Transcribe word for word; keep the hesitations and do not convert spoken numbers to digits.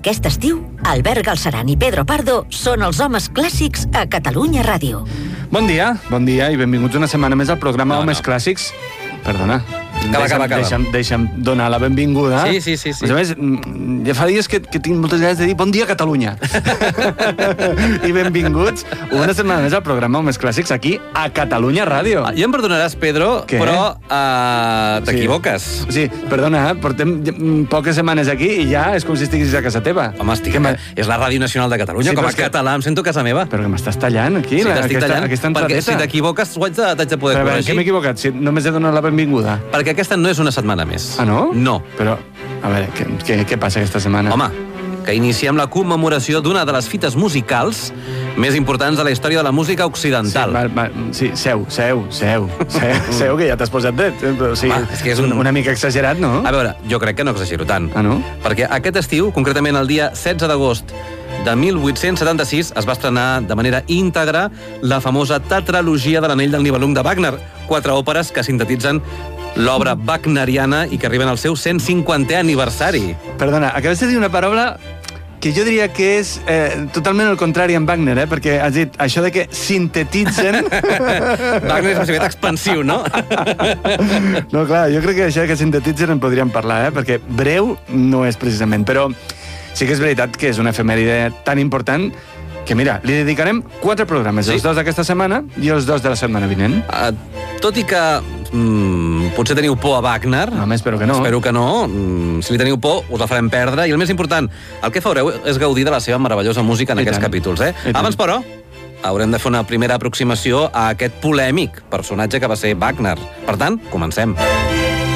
Aquest estiu, Albert Galceran i Pedro Pardo són els homes clàssics a Catalunya Ràdio. Bon dia, bon dia i benvinguts una setmana més al programa no, Homes no. Clàssics. Perdona. Acaba, acaba, acaba. Deixa'm, deixa'm donar la benvinguda. Sí, sí, sí. sí. A més, ja fa dies que, que tinc moltes ganes de dir bon dia, Catalunya. I benvinguts una setmana més al programa Homes Clàssics aquí a Catalunya Ràdio. Ja em perdonaràs, Pedro, Què? però uh, t'equivoques. Sí. sí, perdona, eh? Portem poques setmanes aquí i ja és com si estiguis a casa teva. Home, estic, és la Ràdio Nacional de Catalunya, sí, com a que... català em sento a casa meva. Però que m'estàs tallant aquí, sí, la, aquesta, tallant, aquesta entradeta. Perquè si t'equivoques ho haig de, t'haig de poder però, corregir. Què m'he equivocat? Si només he donat la benvinguda. Perquè aquesta no és una setmana més. Ah, no? No. Però, a veure, què, què, què passa aquesta setmana? Home, que iniciem la commemoració d'una de les fites musicals més importants de la història de la música occidental. Sí, va, va, sí seu, seu, seu, seu, seu, que ja t'has posat dret. Però, sí, va, és que és un... una mica exagerat, no? A veure, jo crec que no exagero tant. Ah, no? Perquè aquest estiu, concretament el dia setze d'agost de mil vuit-cents setanta-sis, es va estrenar de manera íntegra la famosa tetralogia de l'Anell del Nibelung de Wagner, quatre òperes que sintetitzen l'obra wagneriana i que arriben al seu cent cinquantè aniversari. Perdona, acabes de dir una paraula que jo diria que és eh, totalment el contrari en Wagner, eh? Perquè has dit això de que sintetitzen... Wagner és més expansiu, no? No, clar, jo crec que això de que sintetitzen en podríem parlar, eh? Perquè breu no és precisament, però sí que és veritat que és una efemèride tan important que, mira, li dedicarem quatre programes, sí? Els dos d'aquesta setmana i els dos de la setmana vinent. Uh, tot i que mm, potser teniu por a Wagner... No, espero que no. Espero que no. Mm, si li teniu por, us la farem perdre. I el més important, el que fareu és gaudir de la seva meravellosa música en I aquests tant. capítols. Eh? Abans, però, haurem de fer una primera aproximació a aquest polèmic personatge que va ser Wagner. Per tant, comencem.